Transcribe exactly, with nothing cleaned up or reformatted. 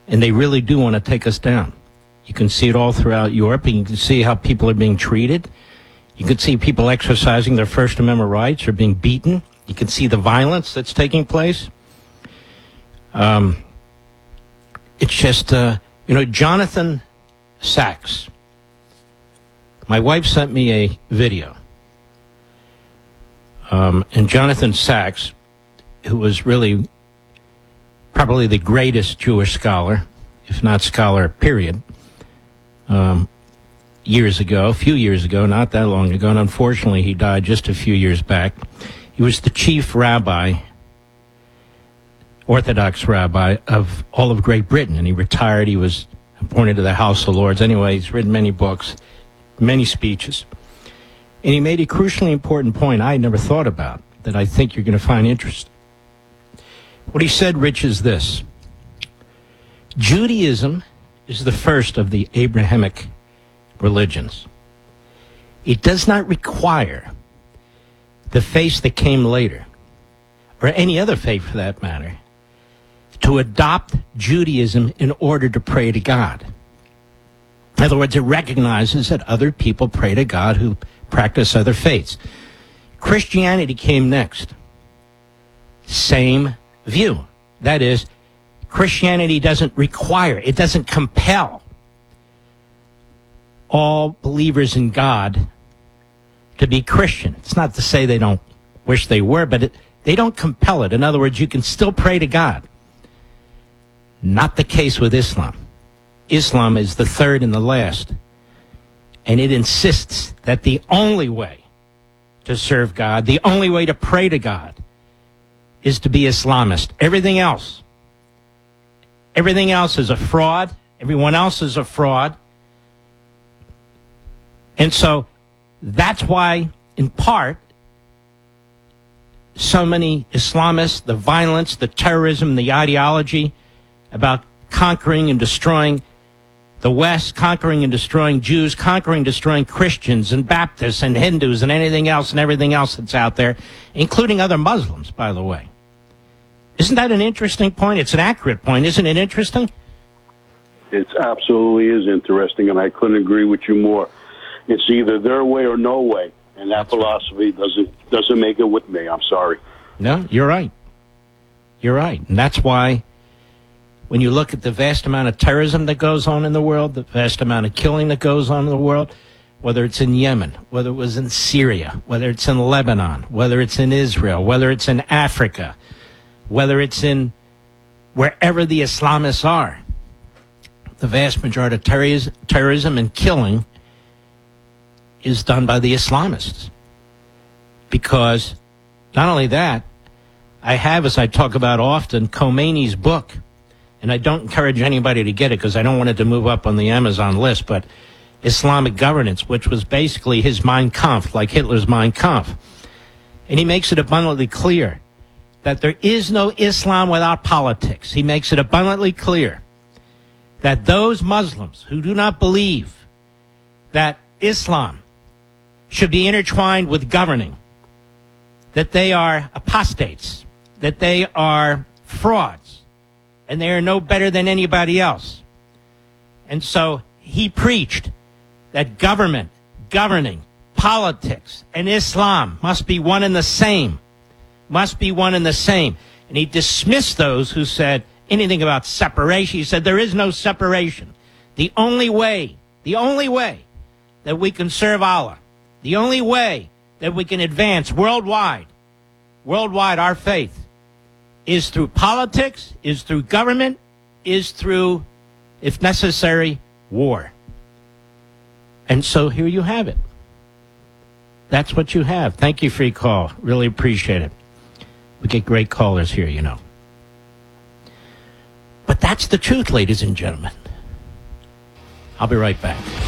And they really do want to take us down. You can see it all throughout Europe, and you can see how people are being treated. You can see people exercising their First Amendment rights or being beaten. You can see the violence that's taking place. Um, it's just, uh, you know, Jonathan Sacks. My wife sent me a video. Um, and Jonathan Sacks, who was really probably the greatest Jewish scholar, if not scholar, period, um, years ago, a few years ago, not that long ago, and unfortunately he died just a few years back. He was the chief rabbi, Orthodox rabbi, of all of Great Britain, and he retired. He was appointed to the House of Lords. Anyway, he's written many books, many speeches. And he made a crucially important point I had never thought about that I think you're going to find interesting. What he said, Rich, is this. Judaism is the first of the Abrahamic religions. It does not require the faith that came later, or any other faith for that matter, to adopt Judaism in order to pray to God. In other words, it recognizes that other people pray to God who practice other faiths. Christianity came next. Same view. That is, Christianity doesn't require, it doesn't compel all believers in God to be Christian. It's not to say they don't wish they were, but it, they don't compel it. In other words, you can still pray to God. Not the case with Islam. Islam is the third and the last. And it insists that the only way to serve God, the only way to pray to God, is to be Islamist. Everything else, everything else is a fraud. Everyone else is a fraud. And so that's why, in part, so many Islamists, the violence, the terrorism, the ideology about conquering and destroying the West, conquering and destroying Jews, conquering and destroying Christians and Baptists and Hindus and anything else and everything else that's out there, including other Muslims, by the way. Isn't that an interesting point? It's an accurate point. Isn't it interesting? It absolutely is interesting, and I couldn't agree with you more. It's either their way or no way, and that that's philosophy right. doesn't doesn't make it with me. I'm sorry. No, you're right. You're right. And that's why when you look at the vast amount of terrorism that goes on in the world, the vast amount of killing that goes on in the world, whether it's in Yemen, whether it was in Syria, whether it's in Lebanon, whether it's in Israel, whether it's in Africa, whether it's in wherever the Islamists are, the vast majority of terrorism, terrorism and killing is done by the Islamists. Because not only that, I have, as I talk about often, Khomeini's book, and I don't encourage anybody to get it because I don't want it to move up on the Amazon list, but Islamic Governance, which was basically his Mein Kampf, like Hitler's Mein Kampf. And he makes it abundantly clear that there is no Islam without politics. He makes it abundantly clear that those Muslims who do not believe that Islam should be intertwined with governing, that they are apostates, that they are frauds, and they are no better than anybody else. And so he preached that government, governing, politics, and Islam must be one and the same, must be one and the same. And he dismissed those who said anything about separation. He said there is no separation. The only way, the only way that we can serve Allah, the only way that we can advance worldwide, worldwide our faith, is through politics, is through government, is through, if necessary, war. And so here you have it. That's what you have. Thank you for your call. Really appreciate it. We get great callers here, you know. But that's the truth, ladies and gentlemen. I'll be right back.